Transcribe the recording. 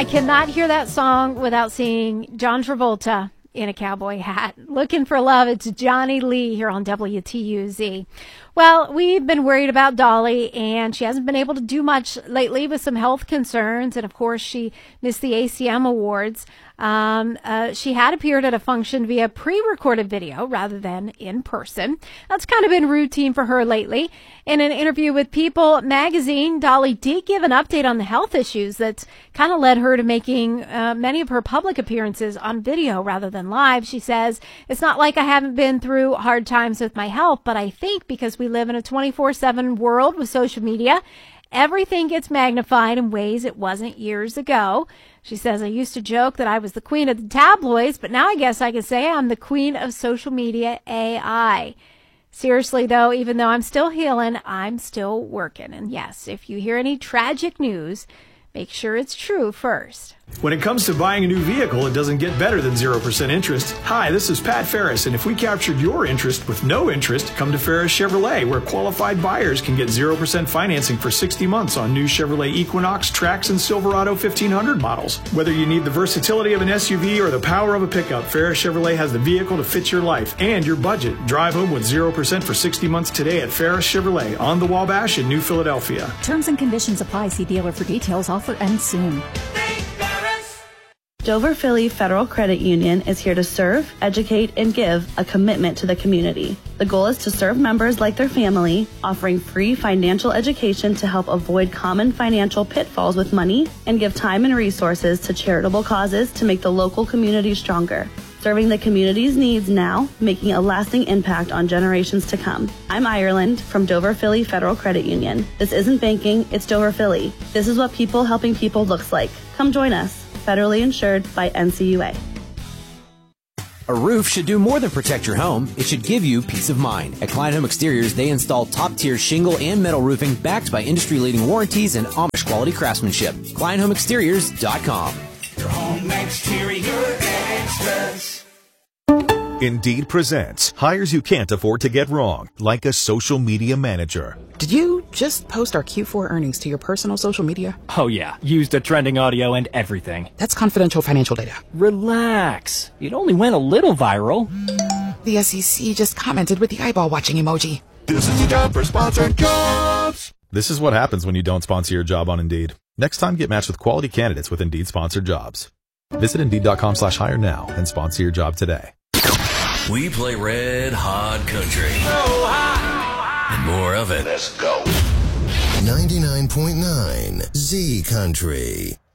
cannot hear that song without seeing John Travolta in a cowboy hat. Looking for Love, it's Johnny Lee here on WTUZ. Well, we've been worried about Dolly, and she hasn't been able to do much lately with some health concerns. And, of course, she missed the ACM Awards. She had appeared at a function via pre-recorded video rather than in person. That's kind of been routine for her lately. In an interview with People magazine, Dolly did give an update on the health issues that's kind of led her to making many of her public appearances on video rather than live. She says, "It's not like I haven't been through hard times with my health, but I think because we live in a 24/7 world with social media, everything gets magnified in ways it wasn't years ago." She says, "I used to joke that I was the queen of the tabloids, but now I guess I can say I'm the queen of social media AI. Seriously, though, even though I'm still healing, I'm still working." And yes, if you hear any tragic news, make sure it's true first. When it comes to buying a new vehicle, it doesn't get better than 0% interest. Hi, this is Pat Ferris, and if we captured your interest with no interest, come to Ferris Chevrolet, where qualified buyers can get 0% financing for 60 months on new Chevrolet Equinox, Trax, and Silverado 1500 models. Whether you need the versatility of an SUV or the power of a pickup, Ferris Chevrolet has the vehicle to fit your life and your budget. Drive home with 0% for 60 months today at Ferris Chevrolet on the Wabash in New Philadelphia. Terms and conditions apply. See dealer for details. Offer ends soon. Dover Philly Federal Credit Union is here to serve, educate, and give a commitment to the community. The goal is to serve members like their family, offering free financial education to help avoid common financial pitfalls with money and give time and resources to charitable causes to make the local community stronger. Serving the community's needs now, making a lasting impact on generations to come. I'm Ireland from Dover Philly Federal Credit Union. This isn't banking, it's Dover Philly. This is what people helping people looks like. Come join us. Federally insured by NCUA. A roof should do more than protect your home. It should give you peace of mind. At Klein Home Exteriors, they install top-tier shingle and metal roofing backed by industry-leading warranties and Amish-quality craftsmanship. KleinHomeExteriors.com. Your home exterior extras. Indeed presents hires you can't afford to get wrong, like a social media manager. Did you just post our Q4 earnings to your personal social media? Oh yeah, used the trending audio and everything. That's confidential financial data. Relax. It only went a little viral. The SEC just commented with the eyeball watching emoji. This is your job for sponsored jobs. This is what happens when you don't sponsor your job on Indeed. Next time, get matched with quality candidates with Indeed sponsored jobs. Visit Indeed.com/hire now and sponsor your job today. We play red hot country. So hot. And more of it. Let's go. 99.9 Z Country.